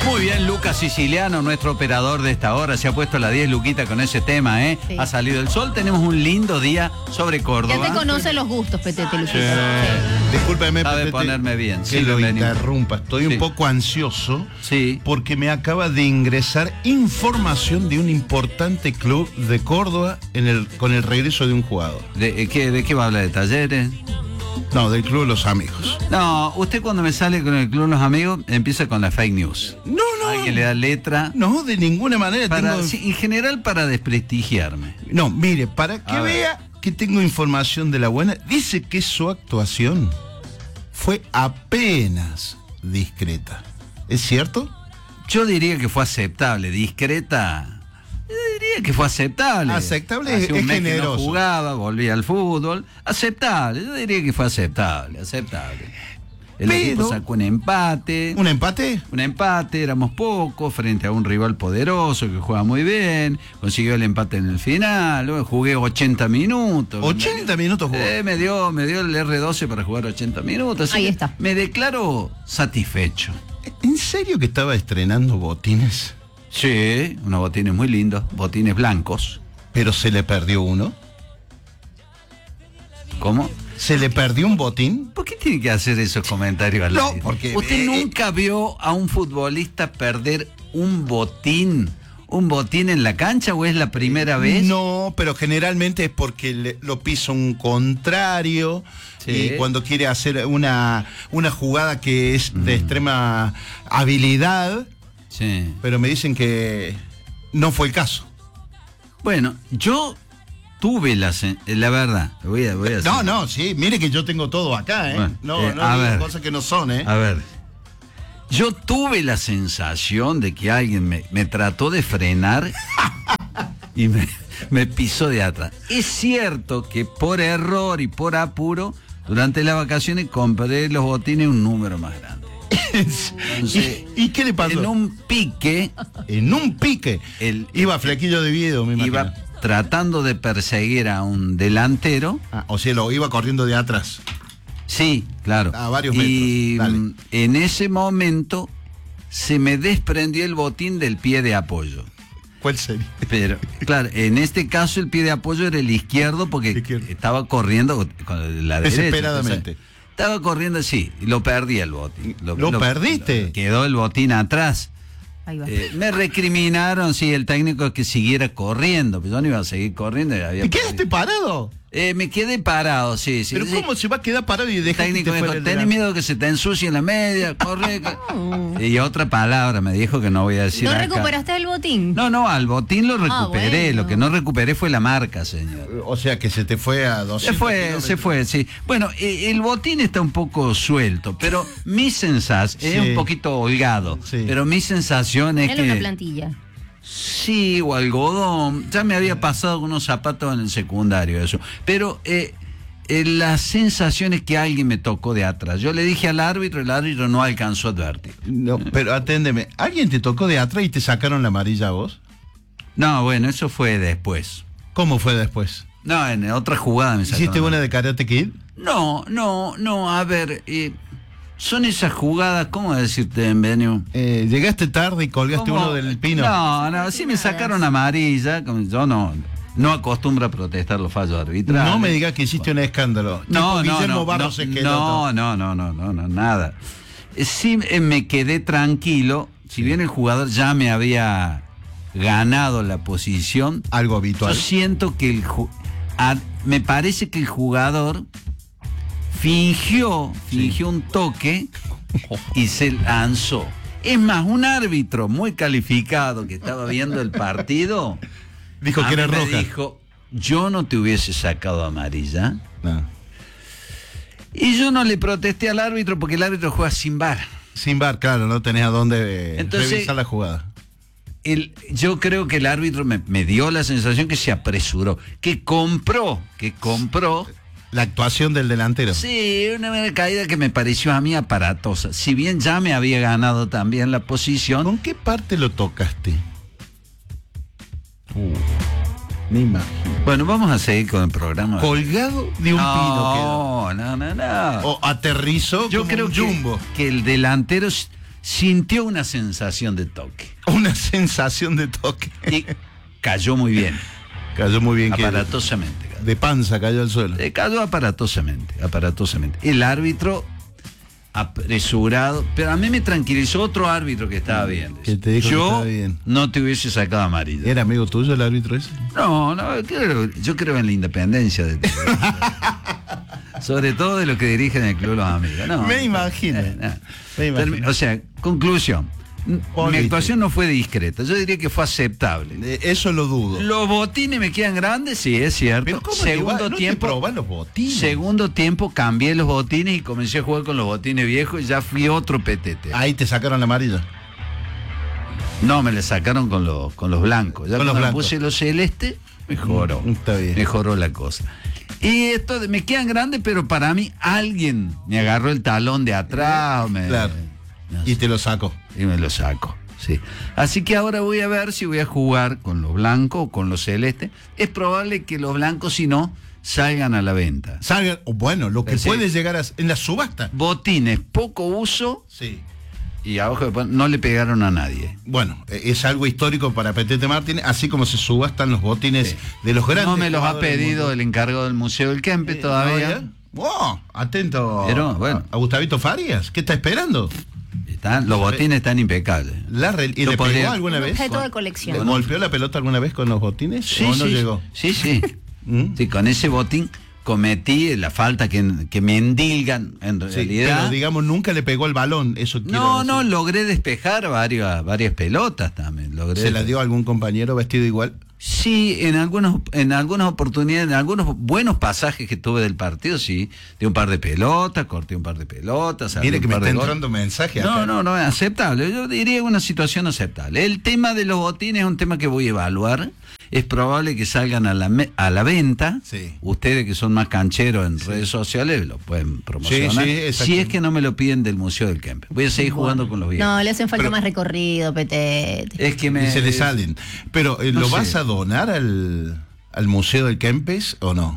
Muy bien, Lucas Siciliano, nuestro operador de esta hora, se ha puesto la 10 Luquita con ese tema, ¿eh? Sí. Ha salido el sol, tenemos un lindo día sobre Córdoba. Ya te conoce los gustos, Petete, Luquito. Discúlpeme, Sabe Petete, ponerme bien. que Sí, lo bienvenido. interrumpa. Estoy Sí. un poco ansioso Sí. porque me acaba de ingresar información de un importante club de Córdoba con el regreso de un jugador. ¿De qué va a hablar? ¿De talleres? No, del club de los amigos. No, usted cuando me sale con el Club de los Amigos empieza con la fake news. No, Alguien le da letra. No, de ninguna manera. Sí, en general para desprestigiarme. No, mire, para que A ver. vea que tengo información de la buena, dice que su actuación fue apenas discreta. ¿Es cierto? Yo diría que fue aceptable, discreta. Yo diría que fue aceptable. Aceptable Hace un es mes que generoso. no jugaba, volvía al fútbol. Aceptable, yo diría que fue aceptable. El Pero- equipo sacó un empate. ¿Un empate? Un empate, éramos pocos, frente a un rival poderoso que juega muy bien, consiguió el empate en el final, luego jugué 80 minutos. 80 minutos jugó. Me dio el R12 para jugar 80 minutos. así Ahí que está. Me declaro satisfecho. ¿En serio que estaba estrenando botines? Sí, unos botines muy lindos, botines blancos. ¿Pero se le perdió uno? ¿Cómo? ¿Se le perdió un botín? ¿Por qué tiene que hacer esos comentarios al No, aire? porque, ¿Usted nunca vio a un futbolista perder un botín en la cancha o es la primera vez? No, pero generalmente es porque lo pisa un contrario. Sí. Y cuando quiere hacer una jugada que es de extrema habilidad, Sí. pero me dicen que no fue el caso. Bueno, yo tuve la verdad, voy a hacer- No, sí, mire que yo tengo todo acá, ¿eh? Bueno, no a digo ver. cosas que no son, ¿eh? A ver, yo tuve la sensación de que alguien me trató de frenar y me pisó de atrás. Es cierto que por error y por apuro, durante las vacaciones compré los botines un número más grande. Entonces, ¿Y qué le pasó? en un pique, En un pique. Iba flequillo de video, me imagino. iba tratando de perseguir a un delantero. O sea, lo iba corriendo de atrás. Sí, claro. A varios Y metros, dale. en ese momento se me desprendió el botín del pie de apoyo. ¿Cuál sería? Pero, claro, en este caso el pie de apoyo era el izquierdo porque Izquierdo. estaba corriendo con la derecha. Desesperadamente. Entonces, estaba corriendo así y lo perdí el botín. ¿Lo perdiste? Quedó el botín atrás. Ahí va. Me recriminaron, sí, el técnico que siguiera corriendo, pero yo no iba a seguir corriendo. ¿Y quedaste parado? Me quedé parado, sí. ¿Pero sí. cómo se va a quedar parado y El dejar que técnico te me fuera dijo, el tenés delante? miedo que se te ensucie en la media, corre. Y otra palabra me dijo que no voy a decir ¿No acá. recuperaste el botín? No, al botín lo recuperé. bueno. Lo que no recuperé fue la marca, señor. O sea, que se te fue a 200 Se fue, sí. Bueno, el botín está un poco suelto, pero mi sensación, Sí. es un poquito holgado, Sí. pero mi sensación es Dale una que... plantilla. Sí, o algodón. Ya me había pasado con unos zapatos en el secundario, eso. Pero la sensación es que alguien me tocó de atrás. Yo le dije al árbitro, el árbitro no alcanzó a advertir. No, pero aténdeme. ¿Alguien te tocó de atrás y te sacaron la amarilla a vos? No, bueno, eso fue después. ¿Cómo fue después? No, en otra jugada me sacaron. ¿Hiciste una de Karate Kid? No, a ver, son esas jugadas, ¿cómo decirte, Benio? ¿Llegaste tarde y colgaste ¿Cómo? uno del pino? No, sí me sacaron amarilla, como yo no acostumbro a protestar los fallos arbitrales. No me digas que hiciste un escándalo. No, Tipo Guillermo no, Barros no, Esqueloto. no, nada. Sí me quedé tranquilo, si bien el jugador ya me había ganado la posición, Algo habitual. yo siento que me parece que el jugador fingió un toque y se lanzó. Es más, un árbitro muy calificado que estaba viendo el partido Dijo a que era mí me roja. dijo, yo no te hubiese sacado amarilla. No. Y yo no le protesté al árbitro porque el árbitro juega sin VAR. Sin VAR, claro, no tenés a dónde Entonces, revisar la jugada. Yo creo que el árbitro me dio la sensación que se apresuró, que compró. La actuación del delantero. Sí, una caída que me pareció a mí aparatosa. Si bien ya me había ganado también la posición. ¿Con qué parte lo tocaste? Me imagino. Bueno, vamos a seguir con el programa. Colgado de un pino quedó. No. O aterrizó Yo como creo un jumbo. que el delantero sintió una sensación de toque. Una sensación de toque. Y cayó muy bien. Cayó muy bien. Aparatosamente. De panza cayó al suelo. Cayó aparatosamente. El árbitro apresurado, pero a mí me tranquilizó otro árbitro que estaba bien. Que te dijo que yo estaba bien. no te hubiese sacado amarilla. ¿Era amigo tuyo el árbitro ese? No, yo creo en la independencia de sobre todo de lo que dirigen el club los amigos. No, me imagino. O sea, conclusión. Político. Mi actuación no fue discreta, yo diría que fue aceptable. Eso lo dudo. Los botines me quedan grandes, sí, es cierto. Pero ¿cómo segundo no tiempo, te probás los botines? Segundo tiempo cambié los botines y comencé a jugar con los botines viejos y ya fui otro petete. Ahí te sacaron la amarilla. No, me le sacaron con los blancos. Ya con cuando los blancos. puse los celestes, mejoró. Está bien. Mejoró la cosa. Y esto me quedan grandes, pero para mí alguien me agarró el talón de atrás. Claro. Y te lo sacó. Y me lo saco, sí. Así que ahora voy a ver si voy a jugar con los blancos o con los celestes. Es probable que los blancos, si no, salgan a la venta. Salgan, bueno, lo que Sí. puede llegar en la subasta. Botines, poco uso Sí. y abajo no le pegaron a nadie. Bueno, es algo histórico para Petete Martínez, así como se subastan los botines Sí. de los grandes. No me los ha jugadores del pedido mundo. el encargado del Museo del Kempe todavía. Wow, atento. Pero, bueno. A Gustavito Farias, ¿qué está esperando? Los botines están impecables. ¿Y le pegó alguna Un vez? objeto de colección. ¿Le golpeó la pelota alguna vez con los botines? Sí, ¿O no sí, llegó? sí, sí. ¿Mm? Sí, con ese botín cometí la falta que me endilgan en Sí, realidad. pero digamos, nunca le pegó el balón, eso quiero No, decir. logré despejar varias pelotas también. ¿Se la dio a algún compañero vestido igual? Sí, en algunas oportunidades, en algunos buenos pasajes que tuve del partido, sí. Di un par de pelotas, corté un par de pelotas. Mire que me está de goles. entrando mensaje acá. No, es aceptable. Yo diría una situación aceptable. El tema de los botines es un tema que voy a evaluar. Es probable que salgan a la venta. Sí. Ustedes que son más cancheros en redes sociales lo pueden promocionar. Sí, exacto. Si es que no me lo piden del Museo del Kempe. Voy a seguir jugando con los viejos. No, le hacen falta Pero- más recorrido, Petete. Es que Y se le salen. Pero, no ¿lo sé. vas a donar al Museo del Kempes o no?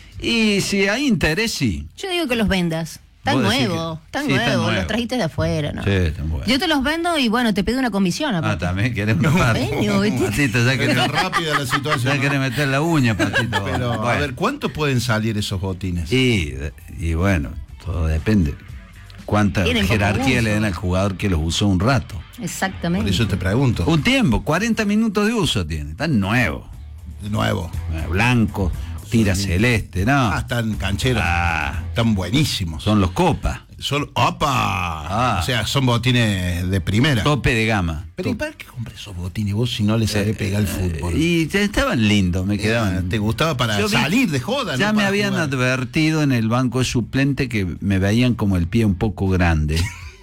Y si hay interés, sí. Yo digo que los vendas. Están Vos decís nuevos, que- están sí, están nuevos, nuevos. los trajiste de afuera, ¿no? Sí, están buenos. Yo te los vendo y bueno, te pido una comisión. Ah, aparte. también querés una parte. Convenio, ¿viste? Patito, ya querés, Está rápida la situación. ya querés meter la uña, Patito. Pero, a Bueno. ver, ¿cuánto pueden salir esos botines? Y bueno, todo depende. Cuánta Tienen poco jerarquía uso. le dan al jugador que los usó un rato. Exactamente. Por eso te pregunto. Un tiempo, 40 minutos de uso tiene. Están nuevos. De nuevo. Blanco, tira celeste, ¿no? Están cancheros. Ah, Están buenísimos. son los copas. ¡Opa! Ah. O sea, son botines de primera. Tope de gama. Pero ¿y para qué compras esos botines vos si no les sabés pegar el fútbol? Y ya estaban lindos, me quedaban. ¿Te gustaba para Yo vi- salir de joda? Ya no me para habían jugar? advertido en el banco de suplente que me veían como el pie un poco grande.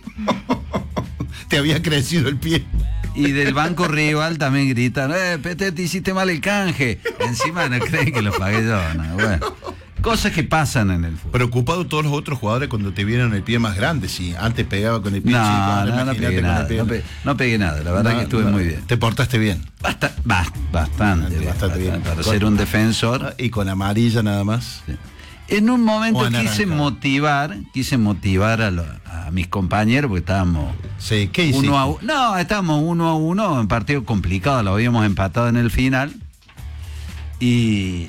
Te había crecido el pie. Y del banco rival también gritan, Petete, hiciste mal el canje. Encima no creen que lo pagué yo. No, bueno. Cosas que pasan en el fútbol. Preocupado todos los otros jugadores cuando te vieron el pie más grande. Si antes pegaba con el pie chico, No, ahora no imagínate pegué con el nada. pie- No pegué nada. La verdad No, que estuve no, muy bien. Te portaste bien. Bastante bien. Para ser un defensor. Y con amarilla nada más. En un momento O anaranjado. quise motivar a mis compañeros porque estábamos Sí, ¿qué hiciste? estábamos 1-1, un partido complicado, lo habíamos empatado en el final. Y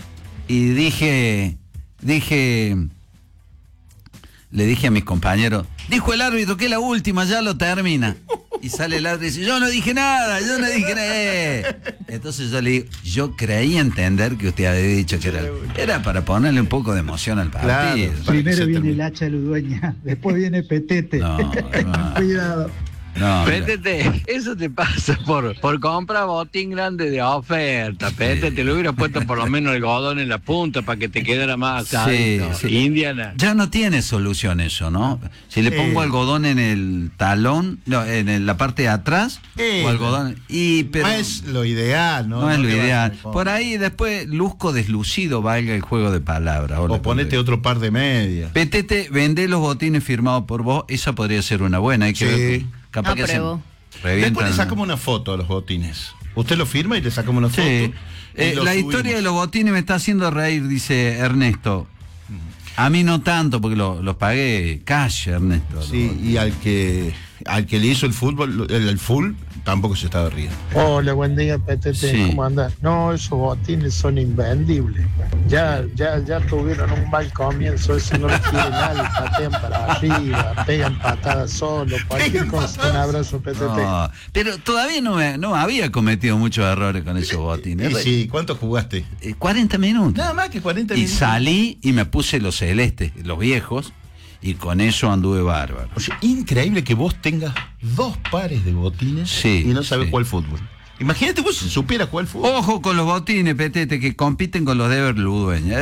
le dije a mis compañeros, dijo el árbitro que la última, ya lo termina. Y sale el árbitro y dice, yo no dije nada. Entonces yo le digo, yo creí entender que usted había dicho que era para ponerle un poco de emoción al partido. Claro. Para que Primero se viene termine. el hacha ludueña, después viene Petete. No, hermano. Cuidado. No, Pétete, eso te pasa por comprar botín grande de oferta. Pétete, te lo hubieras puesto por lo menos algodón en la punta para que te quedara más Sí, alto. sí. Indiana. ya no tiene solución eso, ¿no? Si le pongo algodón en el talón, no, la parte de atrás, o algodón. Pero no es lo ideal, ¿no? no es lo te vas a ideal. poner- Por ahí después luzco deslucido, valga el juego de palabras. O ponete otro par de medias. Petete, vende los botines firmados por vos, esa podría ser una buena. Hay que Sí. ver. Capaz que se Apruebo. revientan. Después le sacamos una foto a los botines. Usted lo firma y le sacamos una foto. Sí. y lo La subimos. historia de los botines me está haciendo reír, dice Ernesto. A mí no tanto, porque los pagué cash, Ernesto. Sí, y al que le hizo el fútbol, el full, tampoco se estaba riendo. Hola, buen día, PTT. Sí. ¿Cómo andás? No, esos botines son invendibles. Ya tuvieron un mal comienzo, eso no lo quiere nadie, patean para arriba, pegan patadas solo, cualquier cosa. Un abrazo, PTT. No, pero todavía no había cometido muchos errores con esos botines. Y sí, ¿cuánto jugaste? 40 minutos. Nada más que 40 Y minutos. salí y me puse los celestes, los viejos, y con eso anduve bárbaro. O sea, increíble que vos tengas 2 pares de botines Sí, y no sabes sí. cuál fútbol. Imagínate vos si supieras cuál fútbol. Ojo con los botines, Petete, que compiten con los de Ever Ludueña.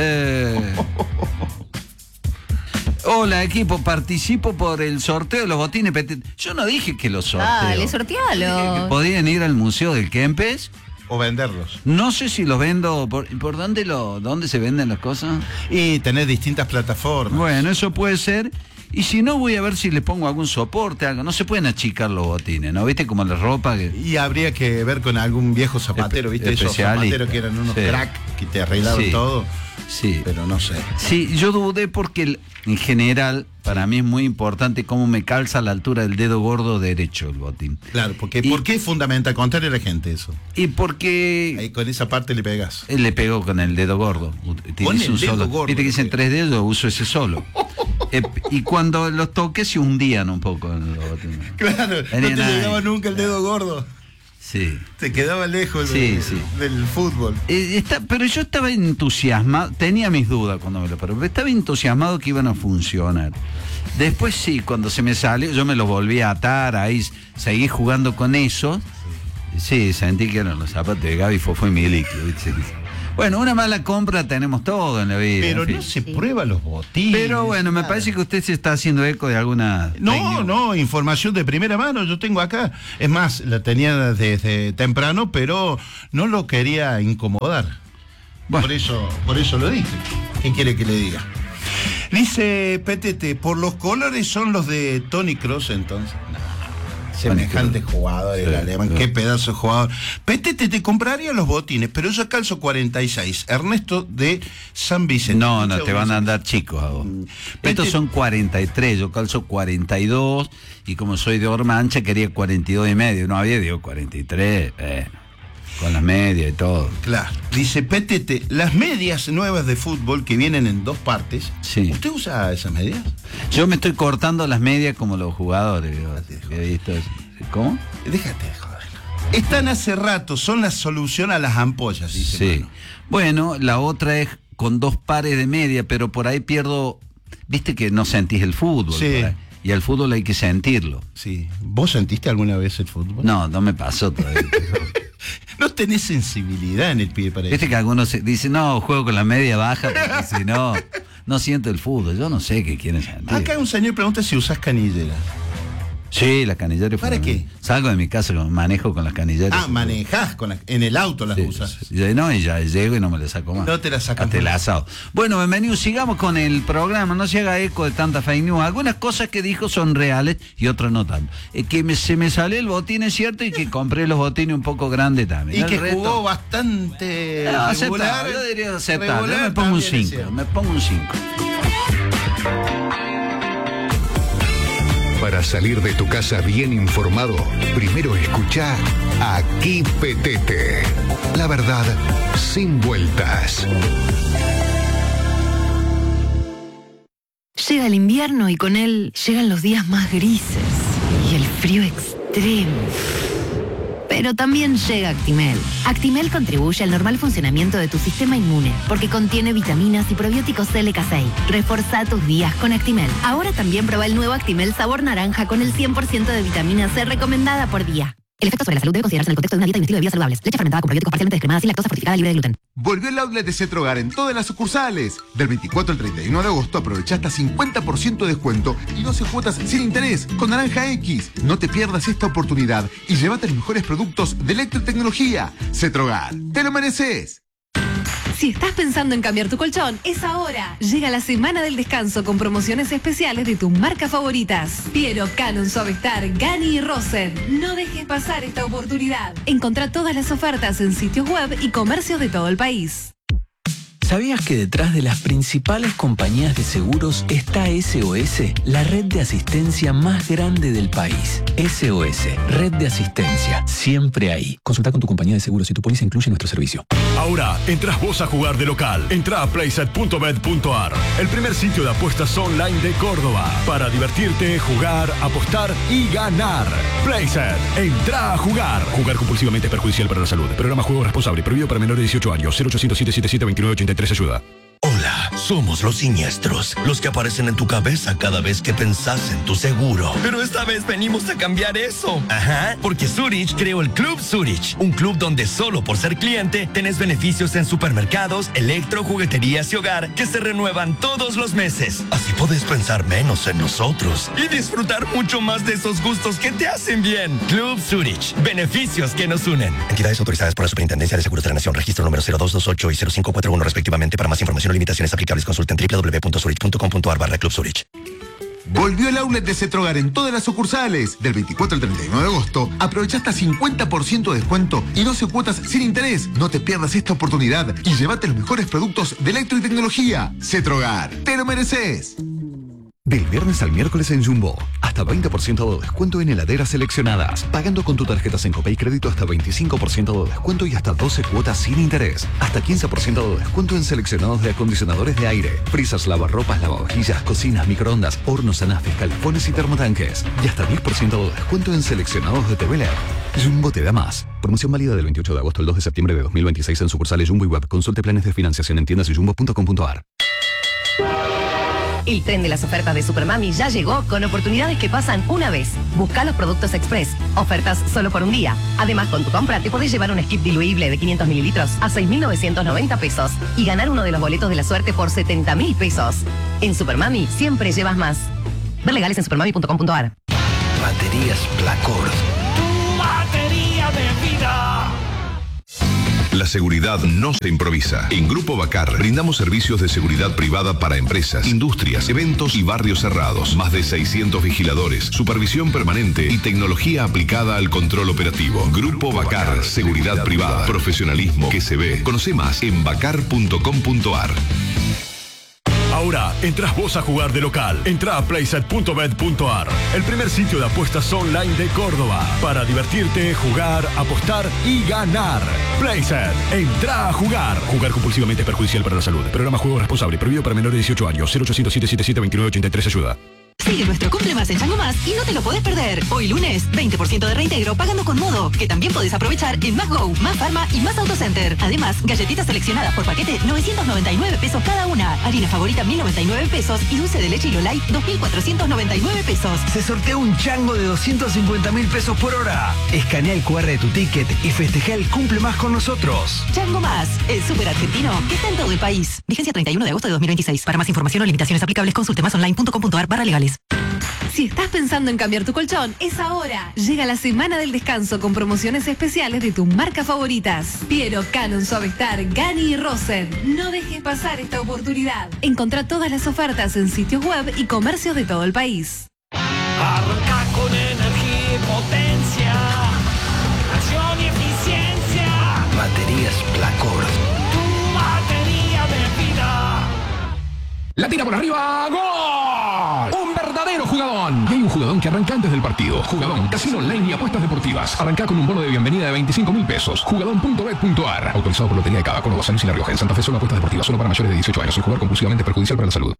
Hola, equipo, participo por el sorteo de los botines, Petete. Yo no dije que los sorteo. Dale, Dije que sortealo. podían ir al Museo del Kempes. O venderlos. No sé si los vendo. ¿Por dónde se venden las cosas? Y tenés distintas plataformas. Bueno, eso puede ser. Y si no, voy a ver si le pongo algún soporte, algo. No se pueden achicar los botines, ¿no? ¿Viste? Como la ropa que... Y habría que ver con algún viejo zapatero, ¿viste? Esos Especialista. zapateros que eran unos Sí. crack que te arreglaban Sí. todo. Sí. Pero no sé. Sí, yo dudé porque en general para mí es muy importante cómo me calza a la altura del dedo gordo derecho el botín. Claro, porque Y- ¿por qué es fundamental contarle a la gente eso? Y porque Ahí con esa parte le pegas. él le pegó con el dedo gordo. Utilizo el un dedo solo. gordo Viste que le dicen pegó. 3 dedos, uso ese solo. Y cuando los toqué se hundían un poco en los botines. Claro, no te Venían ahí. llegaba nunca el dedo gordo. Sí. Te quedaba lejos Sí, sí. del fútbol. Pero yo estaba entusiasmado, tenía mis dudas cuando me lo paró, pero estaba entusiasmado que iban a funcionar. Después sí, cuando se me salió, yo me los volví a atar, ahí seguí jugando con eso. Sí, sentí que eran los zapatos de Gaby, Fofo y Milik. ¿Viste? Bueno, una mala compra tenemos todo en la vida. Pero en fin. no se prueba los botines. Pero bueno, me nada. parece que usted se está haciendo eco de alguna... No, información de primera mano yo tengo acá. Es más, la tenía desde temprano, pero no lo quería incomodar. Bueno. Por eso lo dije. ¿Qué quiere que le diga? Dice Petete, por los colores son los de Toni Kroos entonces. Semejante jugador el Sí, alemán, sí. qué pedazo de jugador. Petete, te compraría los botines, pero yo calzo 46. Ernesto de San Vicente. No, te van a andar chicos a vos. Estos son 43, yo calzo 42 y como soy de horma ancha quería 42 y medio. No había, digo 43, con las medias y todo. Claro. Dice Petete, las medias nuevas de fútbol que vienen en 2 partes. Sí. ¿Usted usa esas medias? Yo me estoy cortando las medias como los jugadores. Digo, he visto eso. ¿Cómo? Déjate de joder. Están hace rato, son la solución a las ampollas, dice Sí. Manu. Bueno, la otra es con 2 pares de media, pero por ahí pierdo, viste que no sentís el fútbol. Sí. Por ahí. Y al fútbol hay que sentirlo. Sí. ¿Vos sentiste alguna vez el fútbol? No me pasó todavía. No tenés sensibilidad en el pie para Viste eso. que algunos dicen, no, juego con la media baja, porque si no, no siento el fútbol. Yo no sé qué quieren sentir. Acá un señor pregunta si usás canillera. Sí, las canilleras. ¿Para qué? Salgo de mi casa, manejo con las canilleras. Ah, manejás en el auto las Sí, usas. no, y ya llego y no me las saco más. No te las sacas Hasta el más. asado. Bueno, bienvenidos, sigamos con el programa. No se haga eco de tanta fake news. Algunas cosas que dijo son reales y otras no tanto. Se me salió el botín, es cierto, y que compré los botines un poco grandes también. Y El que resto- jugó bastante No, regular. aceptable, yo diría aceptable. Yo Regular me pongo un también es 5. cierto. Me pongo un 5. Para salir de tu casa bien informado, primero escucha Aquí Petete. La verdad, sin vueltas. Llega el invierno y con él llegan los días más grises y el frío extremo. Pero también llega Actimel. Actimel contribuye al normal funcionamiento de tu sistema inmune porque contiene vitaminas y probióticos LK6. Reforza tus días con Actimel. Ahora también prueba el nuevo Actimel sabor naranja con el 100% de vitamina C recomendada por día. El efecto sobre la salud debe considerarse en el contexto de una dieta y un estilo de vida saludables. Leche fermentada con probióticos parcialmente descremada sin lactosa fortificada libre de gluten. Volvió el outlet de Cetrogar en todas las sucursales. Del 24 al 31 de agosto aprovecha hasta 50% de descuento y 12 cuotas sin interés con Naranja X. No te pierdas esta oportunidad y llévate los mejores productos de electrotecnología. Cetrogar, te lo mereces. Si estás pensando en cambiar tu colchón, es ahora. Llega la semana del descanso con promociones especiales de tus marcas favoritas. Piero, Canon, Suavestar, Gani y Rosen. No dejes pasar esta oportunidad. Encontrá todas las ofertas en sitios web y comercios de todo el país. ¿Sabías que detrás de las principales compañías de seguros está SOS, la red de asistencia más grande del país? SOS, red de asistencia, siempre ahí. Consulta con tu compañía de seguros si tu póliza incluye nuestro servicio. Ahora, entras vos a jugar de local. Entra a playset.bet.ar, el primer sitio de apuestas online de Córdoba. Para divertirte, jugar, apostar y ganar. Playset, entra a jugar. Jugar compulsivamente es perjudicial para la salud. Programa Juego Responsable, prohibido para menores de 18 años. 0800 777 2983 ayuda. Hola, somos los siniestros, los que aparecen en tu cabeza cada vez que pensás en tu seguro. Pero esta vez venimos a cambiar eso. Ajá, porque Zurich creó el Club Zurich, un club donde solo por ser cliente tenés beneficios en supermercados, electro, jugueterías y hogar que se renuevan todos los meses. Así podés pensar menos en nosotros y disfrutar mucho más de esos gustos que te hacen bien. Club Zurich, beneficios que nos unen. Entidades autorizadas por la Superintendencia de Seguros de la Nación, registro número 0228 y 0541 respectivamente. Para más información limitaciones aplicables, consulten www.zurich.com.ar/Club Zurich. Volvió el outlet de Cetrogar en todas las sucursales. Del 24 al 31 de agosto, aprovecha hasta 50% de descuento y 12 cuotas sin interés. No te pierdas esta oportunidad y llévate los mejores productos de electro y tecnología. Cetrogar, te lo mereces. Del viernes al miércoles en Jumbo, hasta 20% de descuento en heladeras seleccionadas. Pagando con tu tarjeta Sencope y crédito hasta 25% de descuento y hasta 12 cuotas sin interés. Hasta 15% de descuento en seleccionados de acondicionadores de aire, frisas, lavarropas, lavavajillas, cocinas, microondas, hornos, anafes, califones y termotanques. Y hasta 10% de descuento en seleccionados de TV LED. Jumbo te da más. Promoción válida del 28 de agosto al 2 de septiembre de 2026 en sucursales Jumbo y web. Consulte planes de financiación en tiendas y jumbo.com.ar. El tren de las ofertas de Supermami ya llegó con oportunidades que pasan una vez. Busca los productos Express. Ofertas solo por un día. Además, con tu compra te podés llevar un skip diluible de 500 mililitros a 6.990 pesos y ganar uno de los boletos de la suerte por 70.000 pesos. En Supermami siempre llevas más. Ver legales en supermami.com.ar. Baterías Placor. Tu batería de vida. La seguridad no se improvisa. En Grupo Bacar brindamos servicios de seguridad privada para empresas, industrias, eventos y barrios cerrados. Más de 600 vigiladores, supervisión permanente y tecnología aplicada al control operativo. Grupo Bacar, seguridad privada, profesionalismo que se ve. Conoce más en bacar.com.ar. Ahora, entras vos a jugar de local. Entra a playset.bet.ar, el primer sitio de apuestas online de Córdoba. Para divertirte, jugar, apostar y ganar. Playset, entra a jugar. Jugar compulsivamente es perjudicial para la salud. Programa Juego Responsable, prohibido para menores de 18 años. 0800 777 2983 ayuda. Sigue nuestro Cumple Más en Chango Más y no te lo podés perder. Hoy lunes, 20% de reintegro pagando con Modo, que también podés aprovechar en Más Go, Más Pharma y Más Autocenter. Además, galletitas seleccionadas por paquete, 999 pesos cada una. Harina favorita, 1.099 pesos. Y dulce de leche Hilo Light, 2.499 pesos. Se sortea un chango de 250.000 pesos por hora. Escanea el QR de tu ticket y festeja el Cumple Más con nosotros. Chango Más, el súper argentino que está en todo el país. Vigencia 31 de agosto de 2026. Para más información o limitaciones aplicables, consulte masonline.com.ar/legales. Si estás pensando en cambiar tu colchón, es ahora. Llega la semana del descanso con promociones especiales de tus marcas favoritas. Piero, Canon, Suavestar, Gani y Rosen. No dejes pasar esta oportunidad. Encontrá todas las ofertas en sitios web y comercios de todo el país. Arranca con energía y potencia. Acción y eficiencia. Baterías Placor. Tu batería de vida. La tira por arriba. ¡Gol! Un verdadero jugadón. Y hay un jugadón que arranca antes del partido. Jugadón, casino online y apuestas deportivas. Arranca con un bono de bienvenida de 25.000 pesos. Jugadón.bet.ar. Autorizado por Lotería de Cava, Córdoba, San Luis y La Rioja. En Santa Fe solo apuestas deportivas. Solo para mayores de 18 años. El jugador compulsivamente perjudicial para la salud.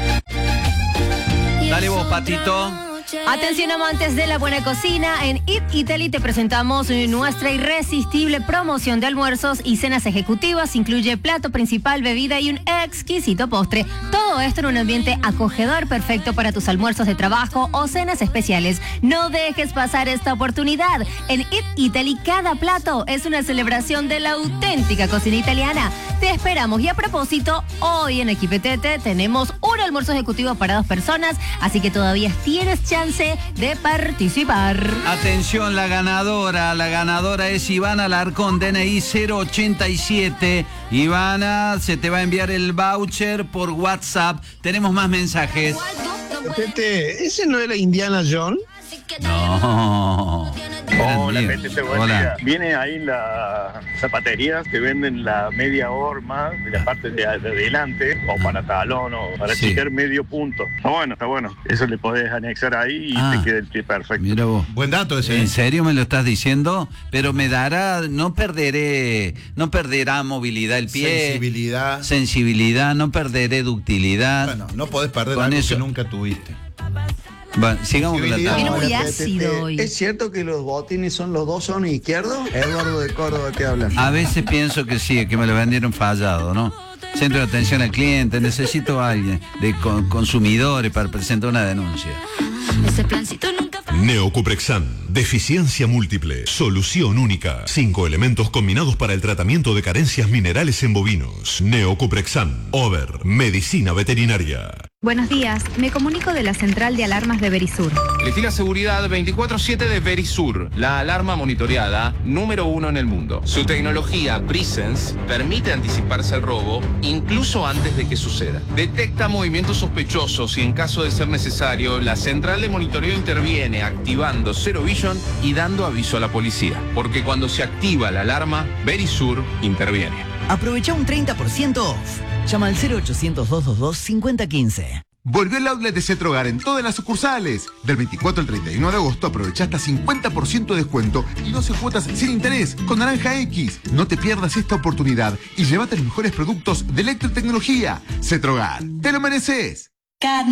Dale vos, Patito. Atención amantes de la buena cocina, en Eat Italy te presentamos nuestra irresistible promoción de almuerzos y cenas ejecutivas. Incluye plato principal, bebida y un exquisito postre. Todo esto en un ambiente acogedor, perfecto para tus almuerzos de trabajo o cenas especiales. No dejes pasar esta oportunidad. En Eat Italy cada plato es una celebración de la auténtica cocina italiana. Te esperamos. Y a propósito, hoy en Equipetete tenemos un almuerzo ejecutivo para 2 personas, así que todavía tienes chance de participar. Atención, la ganadora es Ivana Larcón, DNI 087. Ivana, se te va a enviar el voucher por WhatsApp. Tenemos más mensajes. Tete, ¿ese no era Indiana Jones? No. Hola, Bien. PTT, buen Hola. día. Viene ahí las zapaterías que venden la media horma de la parte de adelante, o para talón, o para Sí. chicar medio punto. Está bueno. Eso le podés anexar ahí y te queda el pie perfecto. Mira vos. Buen dato ese. ¿En serio me lo estás diciendo? Pero me dará, no perderá movilidad el pie. Sensibilidad, no perderé ductilidad. Bueno, no podés perder Con algo eso. que nunca tuviste. Bueno, sigamos con la Viene tabla. muy ácido hoy. ¿Es cierto que los botines son los dos son izquierdos? Eduardo de Córdoba te habla. A veces pienso que sí, que me lo vendieron fallado, ¿no? Centro de atención al cliente, necesito a alguien de consumidores para presentar una denuncia. Ese plancito nunca Neocuprexan, deficiencia múltiple, solución única. 5 elementos combinados para el tratamiento de carencias minerales en bovinos. Neocuprexan, Over, medicina veterinaria. Buenos días, me comunico de la central de alarmas de Verisur. Elegí la seguridad 24/7 de Verisur, la alarma monitoreada número 1 en el mundo. Su tecnología Presence permite anticiparse al robo incluso antes de que suceda. Detecta movimientos sospechosos y en caso de ser necesario, la central de monitoreo interviene activando Zero Vision y dando aviso a la policía. Porque cuando se activa la alarma, Verisur interviene. Aprovecha un 30% off. Llama al 0800-222-5015. Volvió el outlet de Cetrogar en todas las sucursales. Del 24 al 31 de agosto aprovecha hasta 50% de descuento y 12 cuotas sin interés con Naranja X. No te pierdas esta oportunidad y llévate los mejores productos de electrotecnología. Cetrogar, te lo mereces.